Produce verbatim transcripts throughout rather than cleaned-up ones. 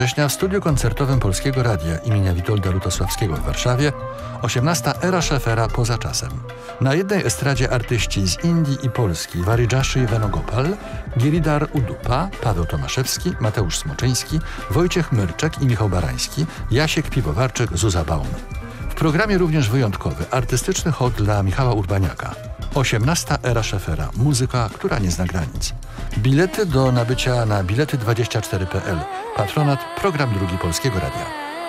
września w studiu koncertowym Polskiego Radia imienia Witolda Lutosławskiego w Warszawie osiemnasta era Szefera poza czasem. Na jednej estradzie artyści z Indii i Polski Waridżaszy Venugopal, Giridhar Udupa, Paweł Tomaszewski, Mateusz Smoczyński, Wojciech Myrczek i Michał Barański, Jasiek Piwowarczyk, Zuza Baum. W programie również wyjątkowy, artystyczny hot dla Michała Urbaniaka. osiemnasta era Szefera. Muzyka, która nie zna granic. Bilety do nabycia na bilety dwadzieścia cztery kropka p l. Patronat, program drugi Polskiego Radia.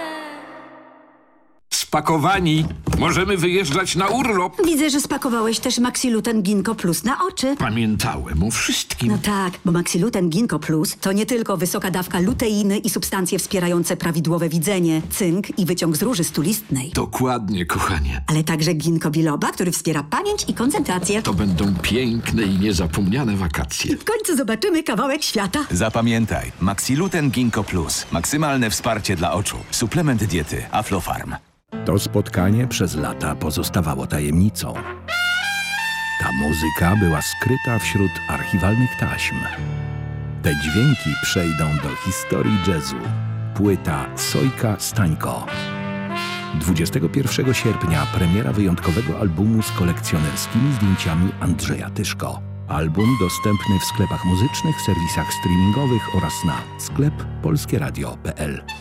Spakowani. Możemy wyjeżdżać na urlop. Widzę, że spakowałeś też Maxiluten Ginkgo Plus na oczy. Pamiętałem o wszystkim. No tak, bo Maxiluten Ginkgo Plus to nie tylko wysoka dawka luteiny i substancje wspierające prawidłowe widzenie, cynk i wyciąg z róży stulistnej. Dokładnie, kochanie. Ale także ginkgo biloba, który wspiera pamięć i koncentrację. To będą piękne i niezapomniane wakacje. W końcu zobaczymy kawałek świata. Zapamiętaj, Maxiluten Ginkgo Plus. Maksymalne wsparcie dla oczu. Suplement diety Aflofarm. To spotkanie przez lata pozostawało tajemnicą. Ta muzyka była skryta wśród archiwalnych taśm. Te dźwięki przejdą do historii jazzu. Płyta Sojka Stańko. dwudziestego pierwszego sierpnia premiera wyjątkowego albumu z kolekcjonerskimi zdjęciami Andrzeja Tyszko. Album dostępny w sklepach muzycznych, serwisach streamingowych oraz na sklep polskie radio kropka p l.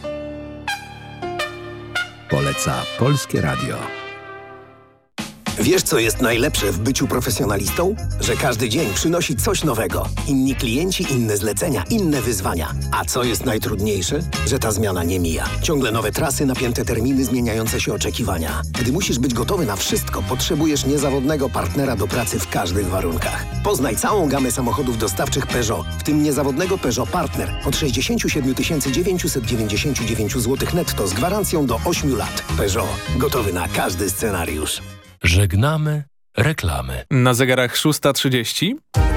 Poleca Polskie Radio. Wiesz, co jest najlepsze w byciu profesjonalistą? Że każdy dzień przynosi coś nowego. Inni klienci, inne zlecenia, inne wyzwania. A co jest najtrudniejsze? Że ta zmiana nie mija. Ciągle nowe trasy, napięte terminy, zmieniające się oczekiwania. Gdy musisz być gotowy na wszystko, potrzebujesz niezawodnego partnera do pracy w każdych warunkach. Poznaj całą gamę samochodów dostawczych Peugeot, w tym niezawodnego Peugeot Partner od sześćdziesiąt siedem tysięcy dziewięćset dziewięćdziesiąt dziewięć złotych netto z gwarancją do ośmiu lat. Peugeot. Gotowy na każdy scenariusz. Żegnamy reklamy. Na zegarach szósta trzydzieści.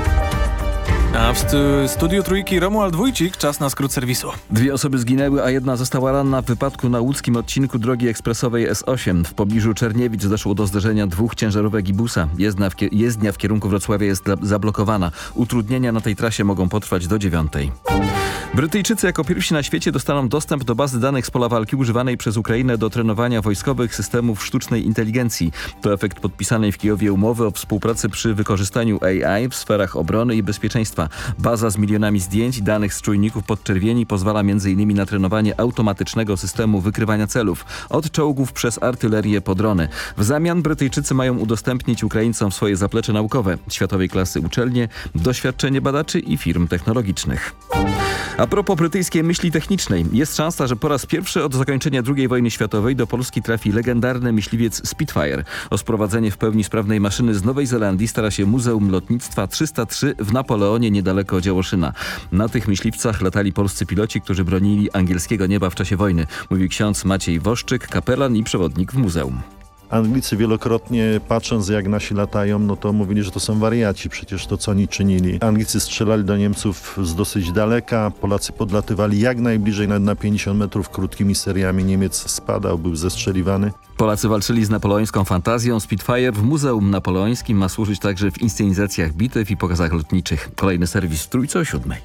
A w stu studiu Trójki Romuald Wójcik, czas na skrót serwisu. Dwie osoby zginęły, a jedna została ranna w wypadku na łódzkim odcinku drogi ekspresowej S osiem. W pobliżu Czerniewic doszło do zderzenia dwóch ciężarówek i busa. Jezdnia w, jezdnia w kierunku Wrocławia jest zablokowana. Utrudnienia na tej trasie mogą potrwać do dziewiątej. Brytyjczycy jako pierwsi na świecie dostaną dostęp do bazy danych z pola walki używanej przez Ukrainę do trenowania wojskowych systemów sztucznej inteligencji. To efekt podpisanej w Kijowie umowy o współpracy przy wykorzystaniu A I w sferach obrony i bezpieczeństwa. Baza z milionami zdjęć i danych z czujników podczerwieni pozwala między innymi na trenowanie automatycznego systemu wykrywania celów, od czołgów przez artylerię po drony. W zamian Brytyjczycy mają udostępnić Ukraińcom swoje zaplecze naukowe, światowej klasy uczelnie, doświadczenie badaczy i firm technologicznych. A propos brytyjskiej myśli technicznej, jest szansa, że po raz pierwszy od zakończenia drugiej wojny światowej do Polski trafi legendarny myśliwiec Spitfire. O sprowadzenie w pełni sprawnej maszyny z Nowej Zelandii stara się Muzeum Lotnictwa trzysta trzy w Napoleonie niedaleko Działoszyna. Na tych myśliwcach latali polscy piloci, którzy bronili angielskiego nieba w czasie wojny, mówi ksiądz Maciej Woszczyk, kapelan i przewodnik w muzeum. Anglicy wielokrotnie, patrząc jak nasi latają, no to mówili, że to są wariaci, przecież to co oni czynili. Anglicy strzelali do Niemców z dosyć daleka, Polacy podlatywali jak najbliżej, nawet na pięćdziesiąt metrów krótkimi seriami. Niemiec spadał, był zestrzeliwany. Polacy walczyli z napoleońską fantazją. Spitfire w Muzeum Napoleońskim ma służyć także w inscenizacjach bitew i pokazach lotniczych. Kolejny serwis w Trójce o siódmej.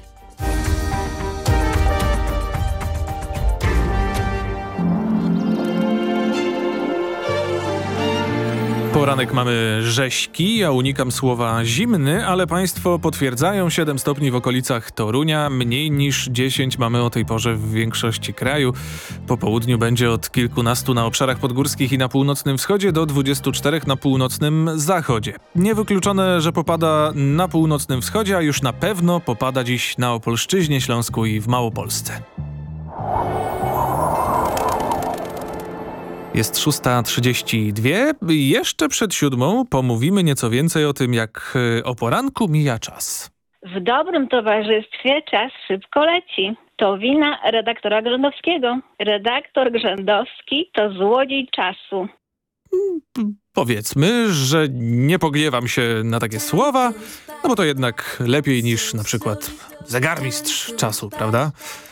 Poranek mamy rześki, ja unikam słowa zimny, ale państwo potwierdzają siedem stopni w okolicach Torunia, mniej niż dziesięć mamy o tej porze w większości kraju. Po południu będzie od kilkunastu na obszarach podgórskich i na północnym wschodzie do dwudziestu czterech na północnym zachodzie. Niewykluczone, że popada na północnym wschodzie, a już na pewno popada dziś na Opolszczyźnie, Śląsku i w Małopolsce. Jest szósta trzydzieści dwa. Jeszcze przed siódmą pomówimy nieco więcej o tym, jak o poranku mija czas. W dobrym towarzystwie czas szybko leci. To wina redaktora Grzędowskiego. Redaktor Grzędowski to złodziej czasu. Powiedzmy, że nie pogniewam się na takie słowa, no bo to jednak lepiej niż na przykład zegarmistrz czasu, prawda?